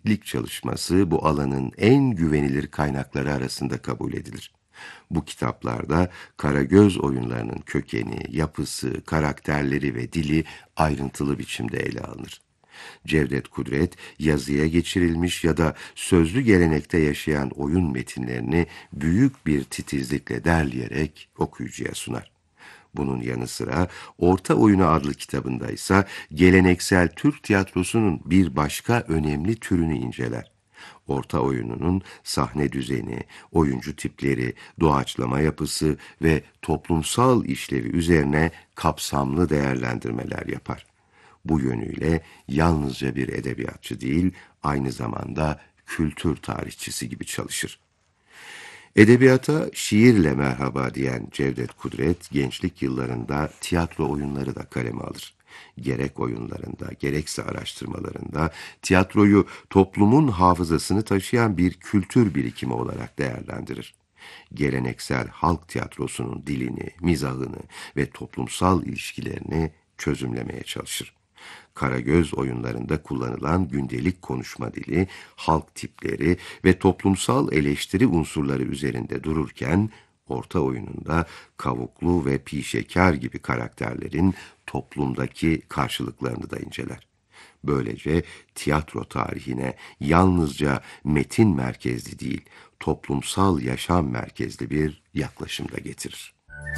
İlk çalışması bu alanın en güvenilir kaynakları arasında kabul edilir. Bu kitaplarda Karagöz oyunlarının kökeni, yapısı, karakterleri ve dili ayrıntılı biçimde ele alınır. Cevdet Kudret, yazıya geçirilmiş ya da sözlü gelenekte yaşayan oyun metinlerini büyük bir titizlikle derleyerek okuyucuya sunar. Bunun yanı sıra Orta Oyunu adlı kitabında ise geleneksel Türk tiyatrosunun bir başka önemli türünü inceler. Orta oyununun sahne düzeni, oyuncu tipleri, doğaçlama yapısı ve toplumsal işlevi üzerine kapsamlı değerlendirmeler yapar. Bu yönüyle yalnızca bir edebiyatçı değil, aynı zamanda kültür tarihçisi gibi çalışır. Edebiyata şiirle merhaba diyen Cevdet Kudret, gençlik yıllarında tiyatro oyunları da kaleme alır. Gerek oyunlarında, gerekse araştırmalarında tiyatroyu toplumun hafızasını taşıyan bir kültür birikimi olarak değerlendirir. Geleneksel halk tiyatrosunun dilini, mizahını ve toplumsal ilişkilerini çözümlemeye çalışır. Karagöz oyunlarında kullanılan gündelik konuşma dili, halk tipleri ve toplumsal eleştiri unsurları üzerinde dururken, Orta Oyununda Kavuklu ve Pişekar gibi karakterlerin toplumdaki karşılıklarını da inceler. Böylece tiyatro tarihine yalnızca metin merkezli değil, toplumsal yaşam merkezli bir yaklaşım da getirir.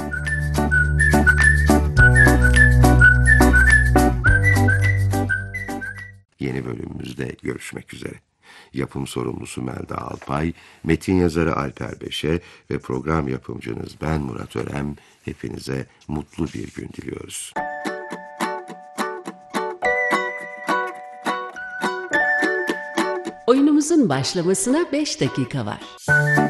Yeni bölümümüzde görüşmek üzere. Yapım sorumlusu Melda Alpay, metin yazarı Alper Beşe ve program yapımcınız ben Murat Örem. Hepinize mutlu bir gün diliyoruz. Oyunumuzun başlamasına 5 dakika var.